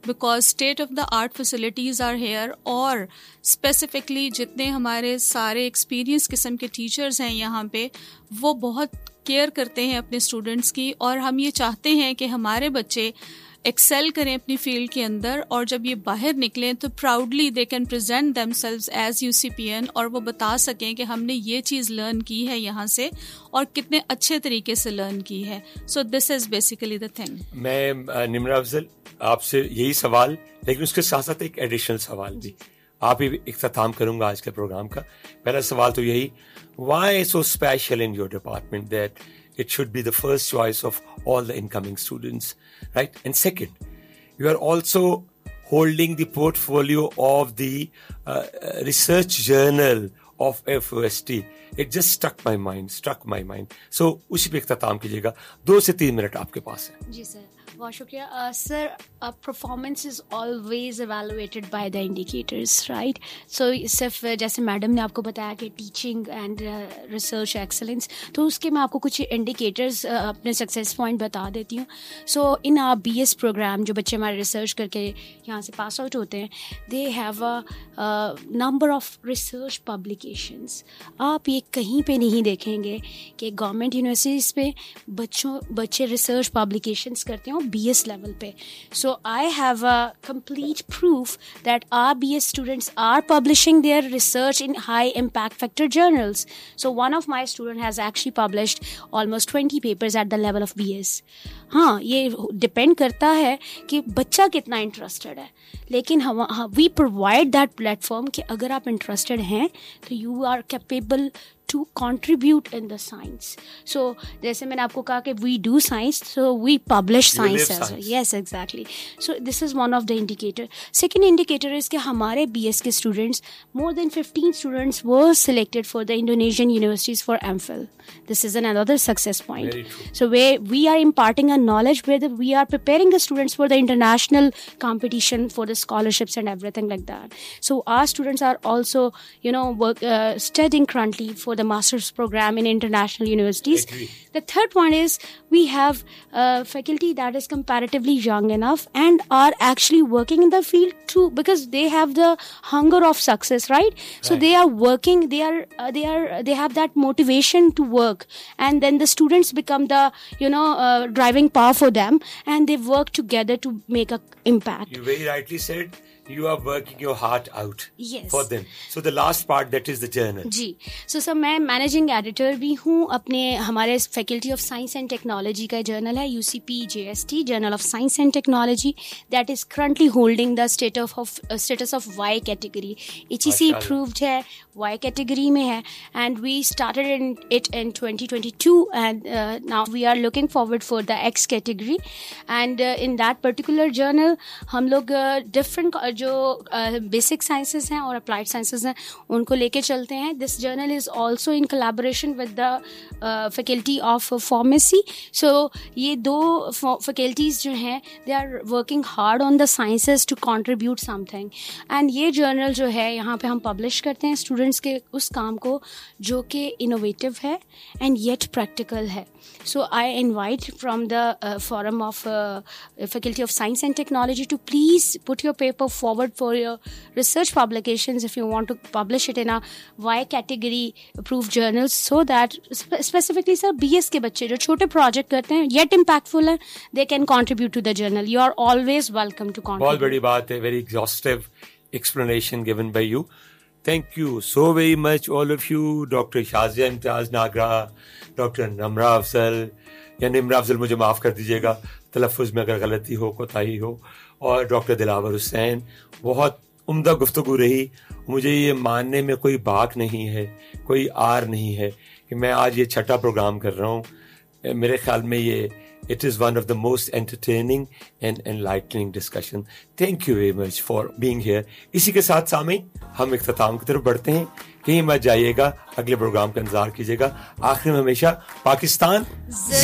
Because state of the art facilities are here, اور specifically جتنے ہمارے سارے ایکسپیرئنس قسم کے ٹیچرز ہیں یہاں پہ, وہ بہت کیئر کرتے ہیں اپنے اسٹوڈنٹس کی, اور ہم یہ چاہتے ہیں کہ ہمارے بچے ایکسیل کریں اپنی فیلڈ کے اندر, اور جب یہ باہر نکلیں تو proudly they can present them selves as UCPN, اور وہ بتا سکیں کہ ہم نے یہ چیز لرن کی ہے یہاں سے اور کتنے اچھے طریقے سے لرن کی ہے. سو دس از بیسیکلی دا تھنگ. میں نمرا افضل آپ سے یہی سوال, لیکن اس کے ساتھ ساتھ ایک ایڈیشنل سوال بھی آپ ہی اختتام کروں گا آج کے پروگرام کا. پہلا سوال تو یہی, Y so special in your department that it should be the first choice of all the incoming students, right? And second, you are also holding the portfolio of the research journal of FOST. It just struck my mind. So اسی پہ اختتام کیجیے گا. 2 سے 3 minute آپ کے پاس ہیں. جی سر, بہت شکریہ. سر, performance is always evaluated by the indicators, right? سو صرف جیسے میڈم نے آپ کو بتایا کہ ٹیچنگ اینڈ ریسرچ ایکسلنس, تو اس کے میں آپ کو کچھ انڈیکیٹرز اپنے سکسیز پوائنٹ بتا دیتی ہوں. سو ان BS پروگرام جو بچے ہمارے ریسرچ کر کے یہاں سے پاس آؤٹ ہوتے ہیں, they have a number of research publications. آپ یہ کہیں پہ نہیں دیکھیں گے کہ گورنمنٹ یونیورسٹیز پہ بچے ریسرچ پبلیکیشنز کرتے ہیں BS لیول پہ. So I have a complete proof that our BS students are publishing their research in high impact factor journals. So one of my students has actually published almost 20 papers at the level of BS. ہاں, یہ depend کرتا ہے کہ بچہ کتنا interested ہے, لیکن we provide that plate form کہ اگر آپ انٹرسٹڈ ہیں تو you are capable to contribute in the science. So جیسے میں نے آپ کو کہا کہ we do science, so we publish science as well. Yes, exactly. So this is one of the indicator. Second indicator is کہ ہمارے BS کے students, more than 15 students were selected for the Indonesian universities for MPhil. This is another success point. Very true. So where we are imparting a knowledge, where we are preparing the students for the international competition, for the scholarships and everything like that. So our students are also, studying currently for the master's program in international universities. The third point is we have faculty that is comparatively young enough and are actually working in the field too, because they have the hunger of success, right? So they are working, they have that motivation to work, and then the students become the driving power for them, and they work together to make a impact. You very rightly said, you are working your heart out. Yes. For them. So the last part, that is the journal. G. So sir, میں managing editor بھی ہوں اپنے ہمارے faculty of science and technology کا general ہے UCP JST, general of science and technology, that is currently holding the status of Y category. HEC approved ہے, Y category میں ہے, and we started it in 2022, and now we are looking forward for the X category. And in that particular general ہم لوگ different جو basic sciences ہیں اور applied sciences ہیں ان کو لے کے چلتے ہیں. دس journal is also in collaboration with the faculty of pharmacy. سو یہ 2 فیکلٹیز جو ہیں they are working hard on the sciences to contribute some thing, and یہ جرنل جو ہے یہاں پہ ہم پبلش کرتے ہیں اسٹوڈنٹس کے اس کام کو جو کہ انوویٹو ہے اینڈ یٹ پریکٹیکل ہے. So I invite from the forum of Faculty of Science and Technology to please put your paper forward for your research publications if you want to publish it in a Y category approved journals, so that specifically sir BS کے بچے جو چھوٹے project کرتے ہیں yet impactful ہیں, they can contribute to the journal. You are always welcome to contribute. بہت بڑی بات ہے. Very exhaustive explanation given by you. Thank you so very much all of you. Dr. Shazia Imtiaz Nagra, Dr. Namra Afzal, یا نمرا افضل, مجھے معاف کر دیجیے گا تلفظ میں اگر غلطی ہو, کوتاہی ہو, اور ڈاکٹر دلاور حسین. بہت عمدہ گفتگو رہی. مجھے یہ ماننے میں کوئی باک نہیں ہے, کوئی آر نہیں ہے کہ میں آج یہ 6واں پروگرام کر رہا ہوں. میرے خیال میں یہ it is one of the most entertaining and enlightening discussion. Thank you very much for being here. اسی کے ساتھ سامعین ہم اختتام کی طرف بڑھتے ہیں. کہیں مت جائیے گا, اگلے پروگرام کا انتظار کیجیے گا. آخر میں ہمیشہ پاکستان